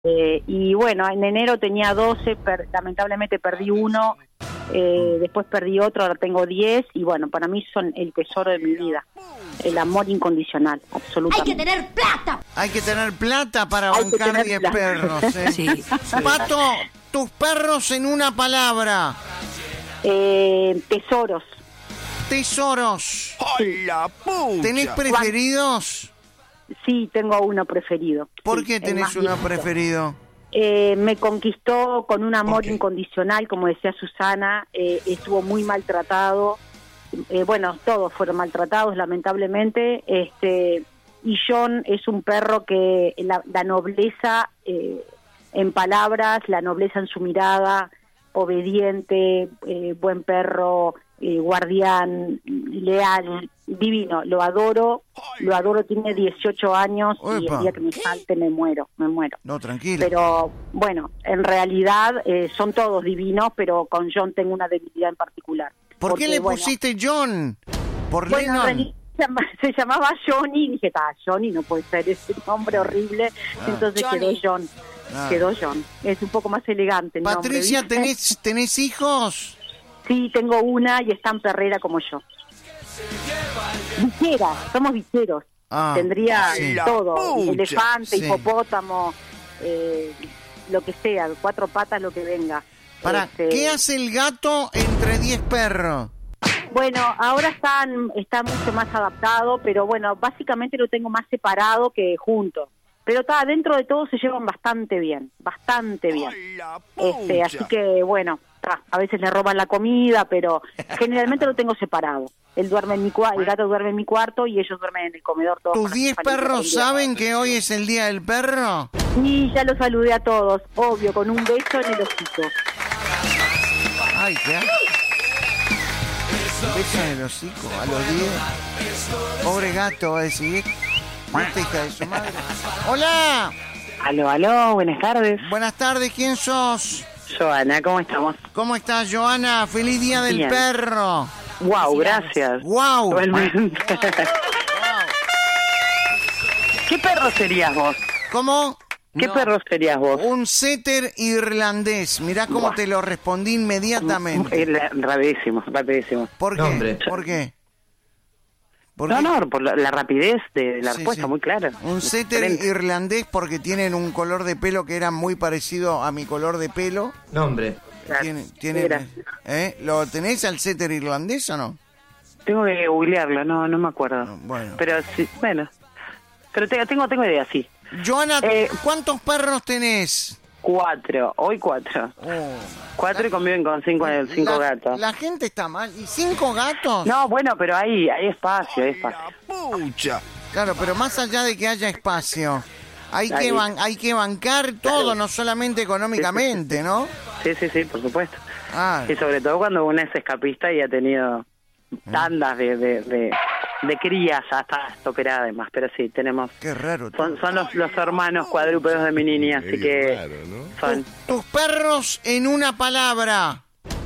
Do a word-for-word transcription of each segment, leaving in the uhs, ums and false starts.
Eh, y bueno, en enero tenía doce, per, lamentablemente perdí uno, eh, después perdí otro, ahora tengo diez, y bueno, para mí son el tesoro de mi vida, el amor incondicional, absolutamente. ¡Hay que tener plata! Hay que tener plata para Hay que bancar tener diez plata. perros, ¿eh? Sí, sí. Pato, tus perros en una palabra. Eh, tesoros. Tesoros. ¡Ay, la pucha! ¿Tenés preferidos? Sí, tengo uno preferido. ¿Por Sí, qué el tenés más uno viejito. preferido? Eh, me conquistó con un amor Ok. incondicional, como decía Susana, eh, estuvo muy maltratado, eh, bueno, todos fueron maltratados lamentablemente, este, y John es un perro que la, la nobleza eh, en palabras, la nobleza en su mirada, obediente, eh, buen perro, eh, guardián, leal, divino, lo adoro, lo adoro, tiene dieciocho años y Epa. el día que me salte me muero, me muero. No, tranquilo. Pero bueno, en realidad eh, son todos divinos, pero con John tengo una debilidad en particular. ¿Por Porque, qué le bueno, pusiste John? ¿Por Bueno, en Lennon? realidad se llama- se llamaba Johnny y dije, ah, Johnny no puede ser, ese nombre horrible. Ah. Entonces Johnny. quedó John, Ah. quedó John. Es un poco más elegante el nombre, Patricia, ¿viste? ¿tenés, ¿tenés hijos? Sí, tengo una y es tan perrera como yo. Viquera, somos viqueros. Ah, Tendría sí. todo, pucha. elefante, Sí. hipopótamo, eh, lo que sea, cuatro patas, lo que venga. Para, Este, ¿qué hace el gato entre diez perros? Bueno, ahora están, está mucho más adaptado, pero bueno, básicamente lo tengo más separado que junto. Pero está, dentro de todo se llevan bastante bien, bastante bien. ¡Ay, la Este, pucha! así que bueno, ta, a veces le roban la comida, pero generalmente lo tengo separado. Él duerme en mi cua- el gato duerme en mi cuarto y ellos duermen en el comedor todos. ¿Tus con las diez palitas perros del día. saben que hoy es el día del perro? Y ya los saludé a todos, obvio, con un beso en el hocico. Ay, ¿qué? Un beso en el hocico a los diez. Pobre gato, va a decir. Esta hija de su madre. ¡Hola! Aló, aló, buenas tardes. Buenas tardes, ¿quién sos? Joana, ¿cómo estamos? ¿Cómo estás, Joana? ¡Feliz día del Bien. perro! Wow, gracias. ¡Wow! Igualmente. ¿Qué perro serías vos? ¿Cómo? ¿Qué perro serías vos? Un setter irlandés. Mirá cómo Buah. te lo respondí inmediatamente. Eh, la- Rapidísimo, rapidísimo. ¿Por qué? Nombre. ¿Por qué? ¿Por No, qué? no, por la, la rapidez de la Sí, respuesta, sí. muy clara. Un setter Excelente. irlandés porque tienen un color de pelo que era muy parecido a mi color de pelo. Nombre. Claro. Tiene, tiene, Gracias. ¿eh? ¿Lo tenés al setter irlandés o no? Tengo que googlearlo, no, no me acuerdo. No, bueno. Pero sí, bueno. Pero tengo, tengo, tengo idea, sí. Joana, Eh, ¿cuántos perros tenés? Cuatro, hoy cuatro. Oh. Cuatro y conviven con cinco, cinco la, gatos. La gente está mal. ¿Y cinco gatos? No, bueno, pero hay, hay espacio, hay ¡Ay, espacio. la pucha! Claro, pero más allá de que haya espacio, hay que, Ahí. ban- hay que bancar todo, no solamente económicamente, ¿no? Sí, sí, sí, por supuesto. Ah, Y sobre todo cuando uno es escapista y ha tenido tandas de, de, de, de crías, hasta operada además, pero sí, tenemos... qué raro. todo. Son, son los, los hermanos cuadrúpedos de mi niña, así que son... Tus perros en una palabra.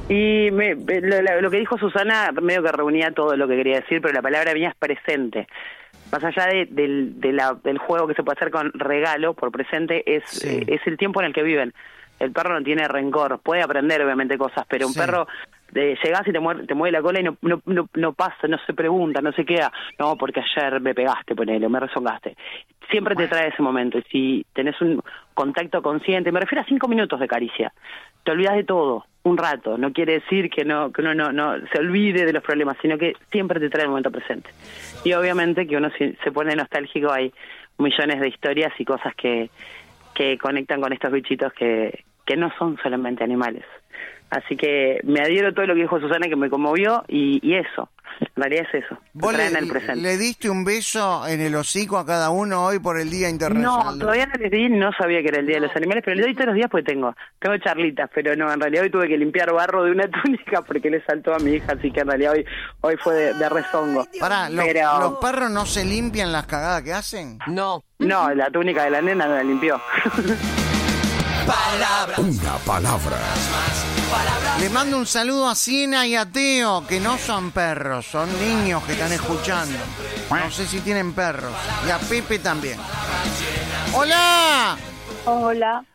Y me- me- lo, lo- lo que dijo Susana medio que reunía todo lo que quería decir, pero la palabra mía es presente. Más allá de, del, de la- del juego que se puede hacer con regalo por presente, es, Sí. eh, es el tiempo en el que viven. El perro no tiene rencor, puede aprender obviamente cosas, pero un Sí. perro, eh, llegás y te mueve, te mueve la cola y no, no, no, no pasa, no se pregunta, no se queda, no, porque ayer me pegaste, ponele, me rezongaste. Siempre te trae ese momento, y si tenés un contacto consciente, me refiero a cinco minutos de caricia, te olvidas de todo, un rato, no quiere decir que no que uno no, no se olvide de los problemas, sino que siempre te trae el momento presente. Y obviamente que uno se, se pone nostálgico, hay millones de historias y cosas que, que conectan con estos bichitos que, que no son solamente animales. Así que me adhiero a todo lo que dijo Susana, que me conmovió, y, y eso, en realidad es eso, te ¿Vos le, traen el presente. le diste un beso en el hocico a cada uno hoy por el Día No, Internacional? todavía no les di, no sabía que era el Día de los Animales, pero le doy todos los días porque tengo, tengo charlitas, pero no, en realidad hoy tuve que limpiar barro de una túnica porque le saltó a mi hija, así que en realidad hoy, hoy fue de, de rezongo. Pará, ¿los, Pero- ¿los perros no se limpian las cagadas que hacen? No. No, la túnica de la nena no la limpió. Una palabra. Le mando un saludo a Siena y a Teo, que no son perros, son niños que están escuchando. No sé si tienen perros. Y a Pepe también. ¡Hola! Hola.